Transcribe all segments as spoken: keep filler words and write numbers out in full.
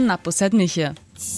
na posedmiche.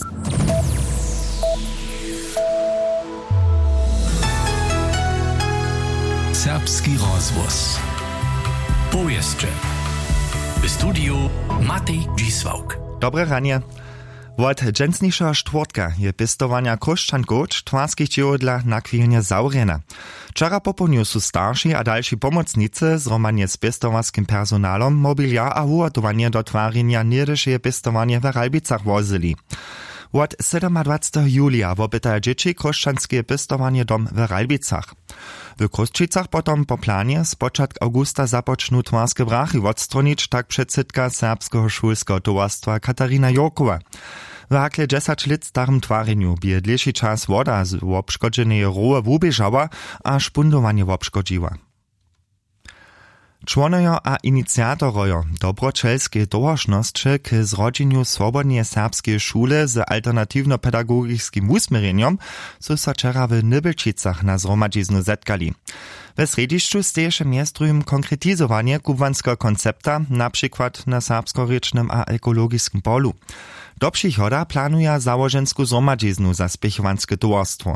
Serbski rozwoz. Powieszcze. W studiu Matej Dzisłauk. Dobre ranie. Od dżęsniejszego czwartka je pistowania koszczanków twarskich dzieł dla nakwilnia zaurjena. Wczoraj po południu są starsi a dalsi pomocnicy zromanie z pistowarskim personalom mobilia a ugotowanie do twarzenia niedyszeje pistowanie w Ralbicach wozili. Od dwudziestego siódmego julia wopytają dzieci koszczanskie pistowanie dom w Ralbicach. W Kruszczycach potom po planie z początku augusta zapoczną twarskie brachy odstronić, tak przedsydka Serbskiego szulskiego towarstwa Katarina Jokowa. W hakle dziesięć lat starym twareniu bie dlejszy czas woda z obszkodženej rowe wubieżała, a szpundowanie obszkodziła. Członojo a inicjatorojo dobročelskiej towarszności k zrodzeniu swobodnie serbskiej szule z alternatywno-pedagogicznym usmiereniom są so wczoraj w Nybelčicach na zromadziznu zetkali. We središću steješe mjestrujem konkretizowanie kubwanskiego koncepta, na przykład na serbskorečnym a ekologicznym polu. Do przychoda planuje założensku zromadziznu za spěchowanskie towarstwo.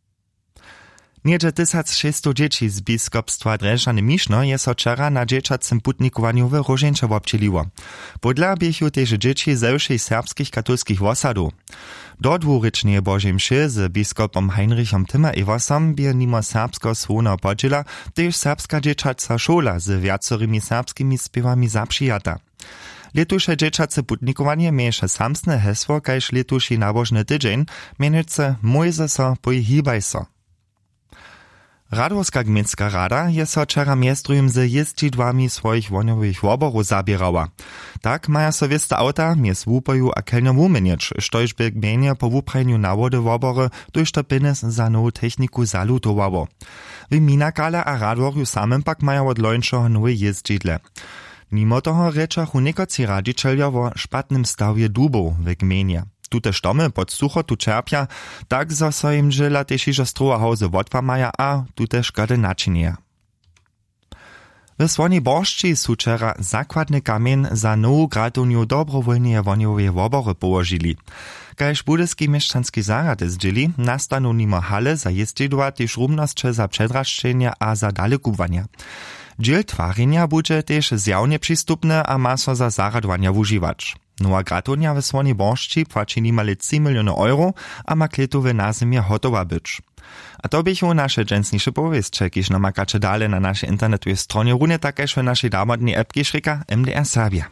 Niedzie tysiąc sześćset dzieci z biskupstwa Dreszany Miszno je so wczoraj na dzieciacym putnikowaniu w Rożeńcze obcieliło. Podla biechu też dzieci ze wszech serbskich katolskich wosadów. Do dwurycznej Bożej mszy z biskupom Heinrichom Timmer-Eversom bie mimo serbsko słona podziela też serbska dzieciaca szkola z wiacorymi serbskimi śpiewami zapřijata. Letuše dzieciace putnikowanie mieše samsne hesło, kajż letuši nabożny tydzień, mienujce Mojze so, pohybaj so. Radworska gmieńska rada je so wczoraj miestrujem z jeździdłami swoich woniowych woborów zabierała. Tak maja so wieste auta mies wupoju a kelniom wumienieć, štož by gmienie po wuprajniu nawody wobory durch to pines za nową techniku zalutowało. W Minakale a Radworju samym pak maja od lońszego nowe jeździdle. Mimo toho rečachu niekoci radzicielja o špatnym stawie dubov w gmienie. Tute štomy pod sucho tu čerpja, tak zo so im žela tež ižo stroha hauze wodpamaja a tute škody načinia. W Słonej Boršči su wczoraj zakładny kamień za nową gratowniu dobrowolnie woniowej wobory położyli. Kajż budyski mieszczanski zarad zdzieli, nastanu nimo hale za jeździdła tež rumnosće za przedraszczenie a za dalekuwania. Dziel twarzenia bude też zjawnie przystupne a ma so za zaradwania wużywać. Nowa gratownia w Słonej Boršči płaci nimale trzy miliony euro, a ma kletowe na zimie hotowa być. A to bychu nasze dżęsniejsze powieście, kiż namakacze dalej na naszej internetowej stronie, runie takeż w naszej darmodnej epki szrika M D R Serbia.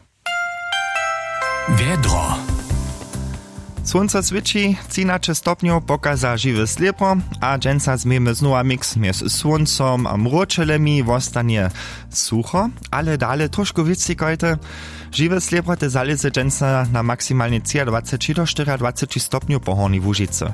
Wiedro. Słońce swieci, trzynaście stopniów pokaza żywe sliepro, a dżęsa zmiemy znowa mix między słońcem a mročelemi wostanie sucho, ale dalej troszkę wycikajte. Żywe sliepro te zależy dżęsa na maksymalnie dwadzieścia do czterdziestu stopniów po horni Łużycy.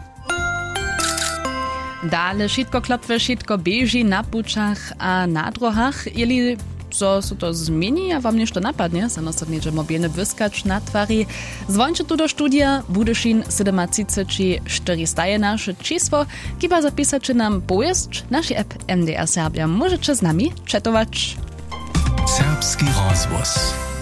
Dale šitko klopve, šitko beži na pučach a na drohach, ili so su to zmieni, a wam nešto napadnie, za nos odniedzie mobilny wyskacz na twarzy. Zwońcie tu do studia, Budyszin siedemdziesiąt cztery staje nasze czysło, kiba zapisacie nam pojazd, nasz app M D R Serbia. Możecie z nami czatować. Serbski rozwoz.